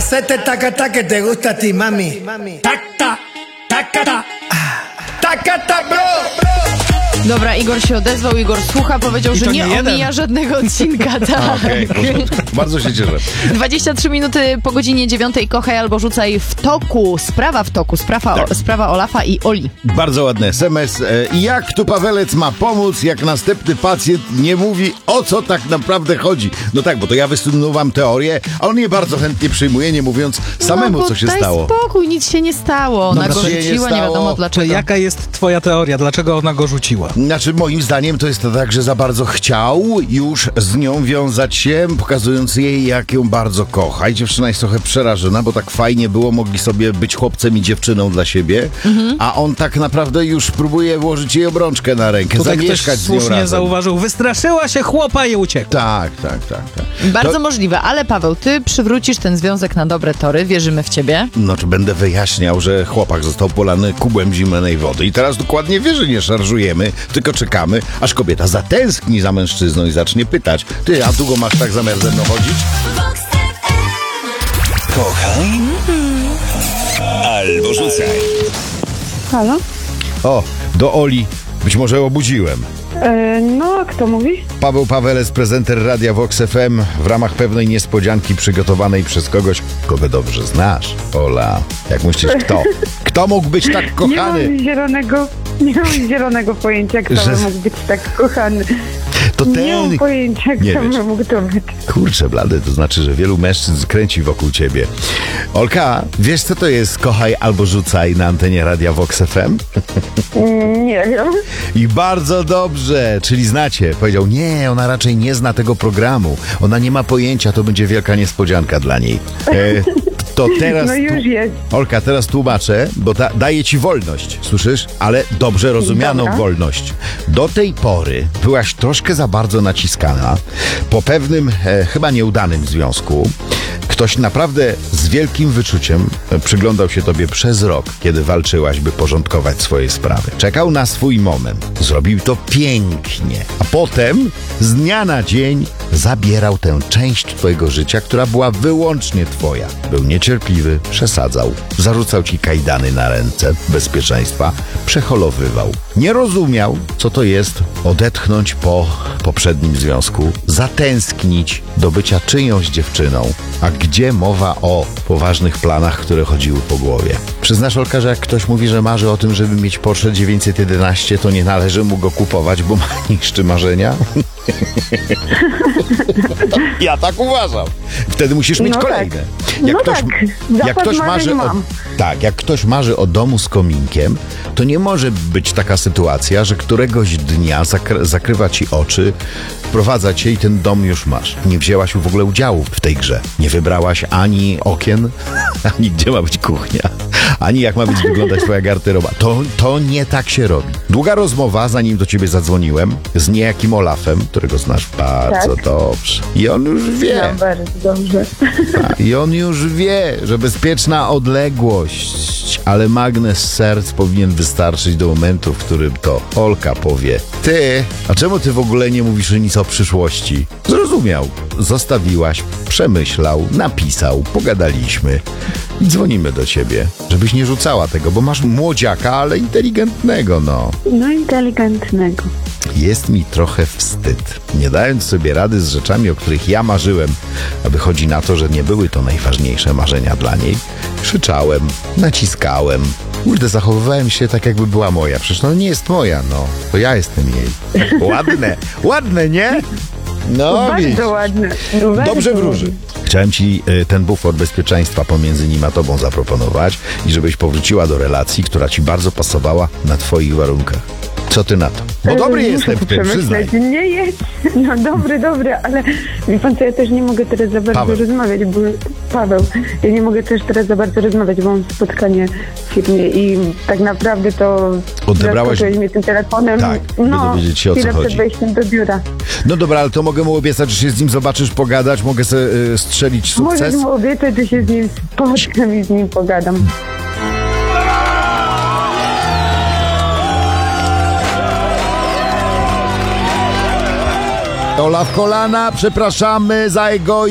Hacete taca que te gusta a ti, mami. Taca, taca, taca, bro. Dobra, Igor się odezwał, Igor słucha, powiedział, że nie omija żadnego odcinka. Tak. Okej, bardzo się cieszę. 23 minuty po godzinie 9. Kochaj albo rzucaj w toku. Sprawa w toku. Sprawa Olafa i Oli. Bardzo ładny SMS. Jak tu Pawelec ma pomóc, jak następny pacjent nie mówi, o co tak naprawdę chodzi? No tak, bo to ja wysunąłem teorię, a on je bardzo chętnie przyjmuje, nie mówiąc samemu, co się stało. Daj spokój, nic się nie stało. Ona go rzuciła, nie wiadomo dlaczego. Jaka jest twoja teoria? Dlaczego ona go rzuciła? Znaczy, moim zdaniem to jest to tak, że za bardzo chciał już z nią wiązać się, pokazując jej, jak ją bardzo kocha. I dziewczyna jest trochę przerażona, bo tak fajnie było, mogli sobie być chłopcem i dziewczyną dla siebie, a on tak naprawdę już próbuje włożyć jej obrączkę na rękę, Tutaj ktoś zamieszkać z nią słusznie razem. zauważył, wystraszyła się chłopa i uciekła. Tak. Bardzo możliwe, ale Paweł, ty przywrócisz ten związek na dobre tory, wierzymy w ciebie. No to będę wyjaśniał, że chłopak został polany kubłem zimnej wody i teraz dokładnie wie, że nie szarżujemy, tylko czekamy, aż kobieta zatęskni za mężczyzną i zacznie pytać: ty, a długo masz tak zamiar ze mną chodzić? Kochaj albo rzucaj. Halo? O, do Oli. Być może obudziłem. No, kto mówi? Paweł Pawelec, prezenter Radia Vox FM, w ramach pewnej niespodzianki przygotowanej przez kogoś, kogo dobrze znasz. Ola, jak myślisz, kto? Kto mógł być tak kochany? Nie mam zielonego pojęcia, kto by mógł być tak kochany. To ten... Nie mam pojęcia, Nie kto wiesz. by mógł to być. Kurczę blady, to znaczy, że wielu mężczyzn kręci wokół ciebie. Olka, wiesz co to jest kochaj albo rzucaj na antenie Radia Vox FM? Nie wiem. I bardzo dobrze, czyli znacie. Powiedział, nie, ona raczej nie zna tego programu. Ona nie ma pojęcia, to będzie wielka niespodzianka dla niej. To teraz... No już jest. Olka, teraz tłumaczę, bo daję ci wolność, słyszysz? Ale dobrze rozumianą Dobra. wolność. Do tej pory byłaś troszkę za bardzo naciskana. Po pewnym, chyba nieudanym związku, ktoś naprawdę z wielkim wyczuciem przyglądał się tobie przez rok, kiedy walczyłaś, by porządkować swoje sprawy. Czekał na swój moment. Zrobił to pięknie. A potem, z dnia na dzień, zabierał tę część twojego życia, która była wyłącznie twoja. Był niecierpliwy, przesadzał, zarzucał ci kajdany na ręce bezpieczeństwa, przeholowywał. Nie rozumiał, co to jest odetchnąć po poprzednim związku, zatęsknić do bycia czyjąś dziewczyną, a gdzie mowa o poważnych planach, które chodziły po głowie. Przyznasz, Olka, że jak ktoś mówi, że marzy o tym, żeby mieć Porsche 911, to nie należy mu go kupować, bo ma niższe marzenia? Ja tak uważam. Wtedy musisz mieć No kolejne. tak. Zapad marzeń mam. Jak ktoś marzy o domu z kominkiem, to nie może być taka sytuacja, że któregoś dnia zakrywa ci oczy, wprowadza cię i ten dom już masz. Nie wzięłaś w ogóle udziału w tej grze. Nie wybrałaś ani okien, ani gdzie ma być kuchnia, ani jak ma wyglądać twoja garderoba. To nie tak się robi. Długa rozmowa, zanim do ciebie zadzwoniłem, z niejakim Olafem, którego znasz bardzo dobrze. I on już wie. No, bardzo dobrze. I on już wie, że bezpieczna odległość, ale magnes serc powinien wystarczyć do momentu, w którym to Olka powie: ty, a czemu ty w ogóle nie mówisz nic o przyszłości? Zrozumiał. Zostawiłaś, przemyślał, napisał, pogadaliśmy. I dzwonimy do ciebie, żebyś nie rzucała tego, bo masz młodziaka, ale inteligentnego, no. No, inteligentnego. Jest mi trochę wstyd. Nie dając sobie rady z rzeczami, o których ja marzyłem, a wychodzi na to, że nie były to najważniejsze marzenia dla niej, krzyczałem, naciskałem. Kurde, zachowywałem się tak, jakby była moja. Przecież no nie jest moja, no. To ja jestem jej. Ładne, nie? No, Bardzo ładne. Dobrze wróży. Chciałem ci ten bufor bezpieczeństwa pomiędzy nim a tobą zaproponować i żebyś powróciła do relacji, która ci bardzo pasowała na twoich warunkach. Co ty na to? Bo dobry jestem w tym, przyznaj. Nie jest. No dobry, ale wie pan co, ja też nie mogę teraz za bardzo rozmawiać, bo Paweł, ja nie mogę też teraz za bardzo rozmawiać, bo mam spotkanie w firmie i tak naprawdę to odebrałaś mnie tym telefonem. Tak, dowiedzieć się, o co chodzi. Przed wejściem do biura. No dobra, ale to mogę mu obiecać, że się z nim zobaczysz, pogadasz, mogę sobie strzelić sukces. Możesz mu obiecać, że się z nim spotkam i z nim pogadam. Ola w kolana, przepraszamy za egoizm.